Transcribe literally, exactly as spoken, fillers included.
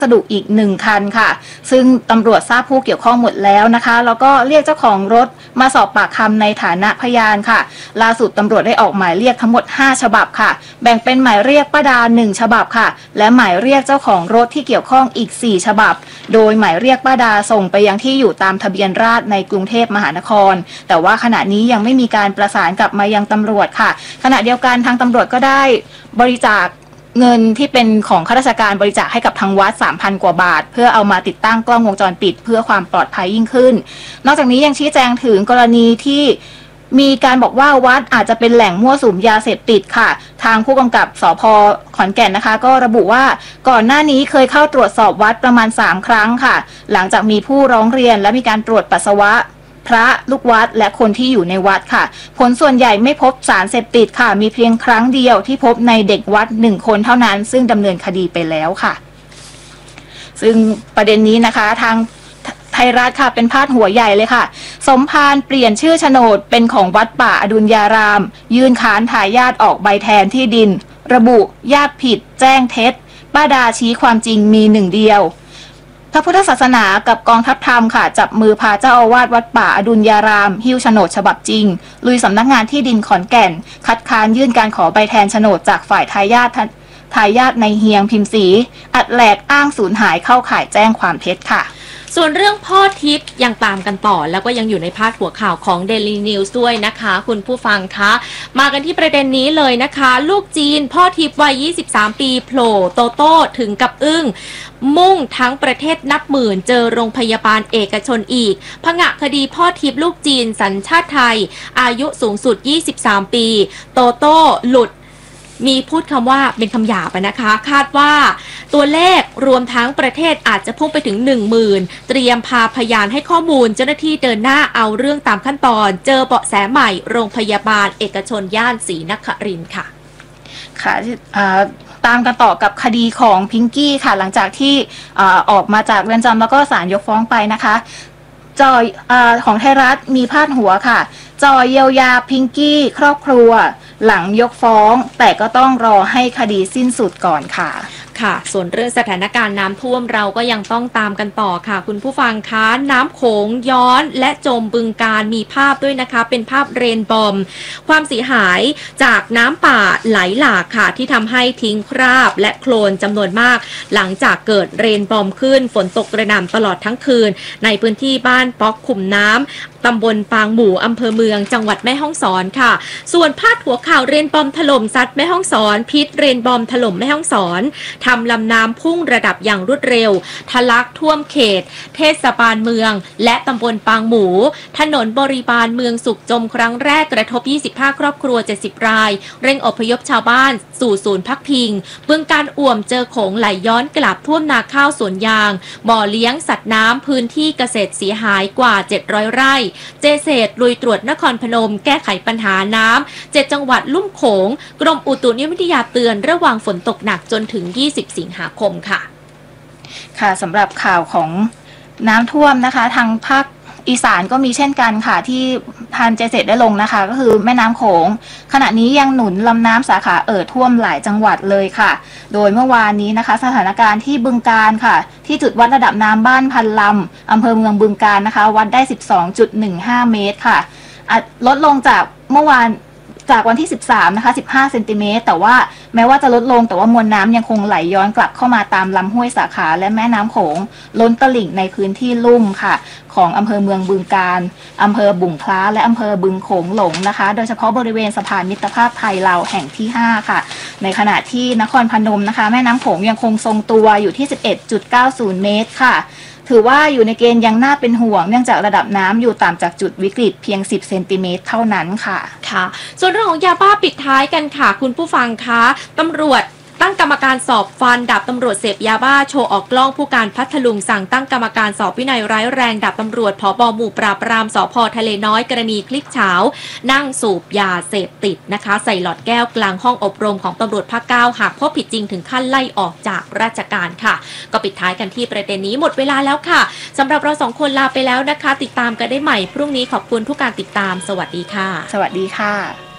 สดุอีกหนึ่งคันค่ะซึ่งตำรวจทราบผู้เกี่ยวข้องหมดแล้วนะคะแล้วก็เรียกเจ้าของรถมาสอบปากคำในฐานะพยานค่ะล่าสุดตำรวจได้ออกหมายเรียกทั้งหมดห้าฉบับค่ะแบ่งเป็นหมายเรียกป้าดาหนึ่งฉบับค่ะและหมายเรียกเจ้าของรถที่เกี่ยวข้องอีกสี่ฉบับโดยหมายเรียกป้าดาส่งไปยังที่อยู่ตามทะเบียนราษฎร์ในกรุงเทพมหานครแต่ว่าขณะนี้ยังไม่มีการประสานกลับมายังตำรวจค่ะขณะเดียวกันทางตำรวจก็ได้บริจาคเงินที่เป็นของข้าราชการบริจาคให้กับทางวัด สามพัน กว่าบาทเพื่อเอามาติดตั้งกล้องวงจรปิดเพื่อความปลอดภัยยิ่งขึ้นนอกจากนี้ยังชี้แจงถึงกรณีที่มีการบอกว่าวัดอาจจะเป็นแหล่งมั่วสุมยาเสพติดค่ะทางผู้กำกับสภ.ขอนแก่นนะคะก็ระบุว่าก่อนหน้านี้เคยเข้าตรวจสอบวัดประมาณสามครั้งค่ะหลังจากมีผู้ร้องเรียนและมีการตรวจปัสสาวะพระลูกวัดและคนที่อยู่ในวัดค่ะผลส่วนใหญ่ไม่พบสารเสพติดค่ะมีเพียงครั้งเดียวที่พบในเด็กวัดหนึ่งคนเท่านั้นซึ่งดำเนินคดีไปแล้วค่ะซึ่งประเด็นนี้นะคะทางไทยรัฐค่ะเป็นพาดหัวใหญ่เลยค่ะสมภารเปลี่ยนชื่อโฉนดเป็นของวัดป่าอดุลยารามยื่นค้านทายาทออกใบแทนที่ดินระบุญาติผิดแจ้งเท็จป้าดาชี้ความจริงมีหนึ่งเดียวพระพุทธศาสนากับกองทัพธรรมค่ะจับมือพาเจ้าอาวาสวัดป่าอดุลยารามหิ้วโฉนดฉบับจริงลุยสำนักงานที่ดินขอนแก่นคัดค้านยื่นการขอใบแทนโฉนดจากฝ่ายทายาททายาทในเฮียงพิมพ์ศรีอัดแหลกอ้างสูญหายเข้าข่ายแจ้งความเท็จค่ะส่วนเรื่องพ่อทิพย์ยังตามกันต่อแล้วก็ยังอยู่ในพาดหัวข่าวของ Daily News ด้วยนะคะคุณผู้ฟังคะมากันที่ประเด็นนี้เลยนะคะลูกจีนพ่อทิพย์วัยยี่สิบสามปีโผล่โตโต้ถึงกับอึ้งมุ่งทั้งประเทศนับหมื่นเจอโรงพยาบาลเอกชนอีกผงะคดีพ่อทิพย์ลูกจีนสัญชาติไทยอายุสูงสุดยี่สิบสามปีโตโต้หลุดมีพูดคำว่าเป็นคำหยาบนะคะคาดว่าตัวเลขรวมทั้งประเทศอาจจะพุ่งไปถึง หนึ่งหมื่น เตรียมพาพยานให้ข้อมูลเจ้าหน้าที่เดินหน้าเอาเรื่องตามขั้นตอนเจอเบาะแสใหม่โรงพยาบาลเอกชนย่านศรีนครินทร์ค่ะค่ะตามกันต่อกับคดีของพิงกี้ค่ะหลังจากที่ออกมาจากเรือนจำแล้วก็ศาลยกฟ้องไปนะคะจอยของไทยรัฐมีพาดหัวค่ะจอยเยียวยาพิงกี้ครอบครัวหลังยกฟ้องแต่ก็ต้องรอให้คดีสิ้นสุดก่อนค่ะค่ะส่วนเรื่องสถานการณ์น้ำท่วมเราก็ยังต้องตามกันต่อค่ะคุณผู้ฟังคะน้ำโขงย้อนและจมบึงการมีภาพด้วยนะคะเป็นภาพเรนบอมความเสียหายจากน้ำป่าไหลหลากค่ะที่ทำให้ทิ้งคราบและโคลนจำนวนมากหลังจากเกิดเรนบอมขึ้นฝนตกกระหน่ำตลอดทั้งคืนในพื้นที่บ้านป๊อกขุมน้ำตำบลปางหมู่อำเภอเมืองจังหวัดแม่ฮ่องสอนค่ะส่วนพาดหัวข่าวเรนบอมถล่มซัดแม่ฮ่องสอนพิษเรนบอมถล่มแม่ฮ่องสอนทำลำน้ำพุ่งระดับอย่างรวดเร็วทะลักท่วมเขตเทศบาลเมืองและตำบลปางหมู่ถนนบริบาลเมืองสุขจมครั้งแรกกระทบยี่สิบห้าครอบครัวเจ็ดสิบรายเร่งอพยพชาวบ้านสู่ศูนย์พักพิงบึงการอ่วมเจอโขงไหลย้อนกลับท่วมนาข้าวสวนยางบ่อเลี้ยงสัตว์น้ำพื้นที่เกษตรเสียหายกว่าเจ็ดร้อยไร่เจเศษลุยตรวจนครพนมแก้ไขปัญหาน้ำเจ็ดจังหวัดลุ่มโขงกรมอุตุนิยมวิทยาเตือนระวังฝนตกหนักจนถึงยี่สิบสิงหาคมค่ะค่ะสำหรับข่าวของน้ำท่วมนะคะทางภาคอีสานก็มีเช่นกันค่ะที่ทานเจเจตได้ลงนะคะก็คือแม่น้ำโขงขณะนี้ยังหนุนลำน้ำสาขาเอ่อท่วมหลายจังหวัดเลยค่ะโดยเมื่อวานนี้นะคะสถานการณ์ที่บึงกาฬค่ะที่จุดวัดระดับน้ำบ้านพันลำอำเภอเมืองบึงกาฬนะคะวัดได้ สิบสองจุดหนึ่งห้า เมตรค่ะลดลงจากเมื่อวานจากวันที่สิบสามนะคะสิบห้าเซนติเมตรแต่ว่าแม้ว่าจะลดลงแต่ว่ามวลน้ำยังคงไหลย้อนกลับเข้ามาตามลำห้วยสาขาและแม่น้ำโขงล้นตลิ่งในพื้นที่ลุ่มค่ะของอำเภอเมืองบึงกาฬอำเภอบุ่งคล้าและอำเภอบึงโขงหลงนะคะโดยเฉพาะบริเวณสะพานมิตรภาพไทยลาวแห่งที่ห้าค่ะในขณะที่นครพนมนะคะแม่น้ำโขงยังคงทรงตัวอยู่ที่ สิบเอ็ดจุดเก้าศูนย์ เมตรค่ะถือว่าอยู่ในเกณฑ์ยังน่าเป็นห่วงเนื่องจากระดับน้ำอยู่ต่ำจากจุดวิกฤตเพียงสิบเซนติเมตรเท่านั้นค่ะค่ะส่วนเรื่องของยาบ้าปิดท้ายกันค่ะคุณผู้ฟังคะตำรวจตั้งกรรมการสอบฟันดาบตำรวจเสพยาบ้าโชว์ออกกล้องผู้การพัทลุงสั่งตั้งกรรมการสอบวินัยร้ายแรงดาบตำรวจผบ.หมู่ปราบปรามสภ.ทะเลน้อยกรณีคลิปเช้านั่งสูบยาเสพติดนะคะใส่หลอดแก้วกลางห้องอบรมของตำรวจภาคเก้าหากพบผิดจริงถึงขั้นไล่ออกจากราชการค่ะก็ปิดท้ายกันที่ประเด็นนี้หมดเวลาแล้วค่ะสำหรับเราสองคนลาไปแล้วนะคะติดตามกันได้ใหม่พรุ่งนี้ขอบคุณทุกการติดตามสวัสดีค่ะสวัสดีค่ะ